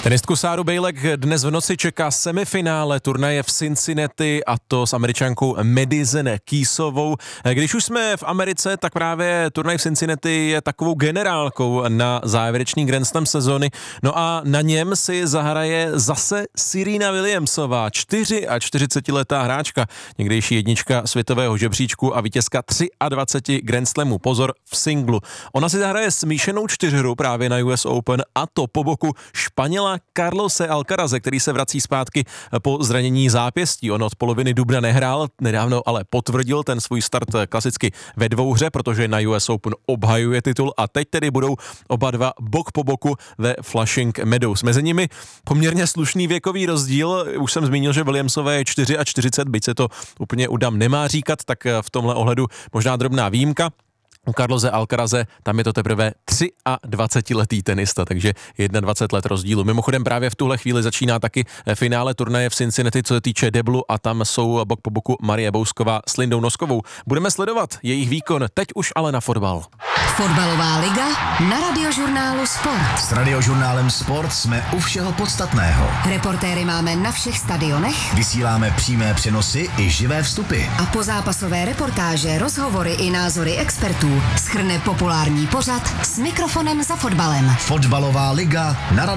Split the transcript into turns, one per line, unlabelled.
Tenistku Sáru Bejlek dnes v noci čeká semifinále turnaje v Cincinnati, a to s Američankou Madison Keysovou. Když už jsme v Americe, tak právě turnaj v Cincinnati je takovou generálkou na závěrečný Grand Slam sezóny. No a na něm si zahraje zase Serena Williamsová, 44letá hráčka, někdejší jednička světového žebříčku a vítězka 23 Grand Slamů. Pozor, v singlu. Ona si zahraje smíšenou čtyřhru právě na US Open, a to po boku Španěla Carlose Alcaraze, který se vrací zpátky po zranění zápěstí. On od poloviny dubna nehrál, nedávno ale potvrdil ten svůj start klasicky ve dvouhře, protože na US Open obhajuje titul, a teď tedy budou oba dva bok po boku ve Flushing Meadows. Mezi nimi poměrně slušný věkový rozdíl. Už jsem zmínil, že Williamsové je 44, byť se to úplně u dam nemá říkat, tak v tomhle ohledu možná drobná výjimka. U Carlose Alcaraze tam je to teprve 23letý tenista, takže 21 let rozdílu. Mimochodem právě v tuhle chvíli začíná taky finále turnaje v Cincinnati, co se týče deblu, a tam jsou bok po boku Marie Bousková s Lindou Noskovou. Budeme sledovat jejich výkon, teď už ale na fotbal.
Fotbalová liga na Radiožurnálu Sport.
S Radiožurnálem Sport jsme u všeho podstatného.
Reportéry máme na všech stadionech.
Vysíláme přímé přenosy i živé vstupy.
A pozápasové reportáže, rozhovory i názory expertů shrne populární pořad S mikrofonem za fotbalem.
Fotbalová liga na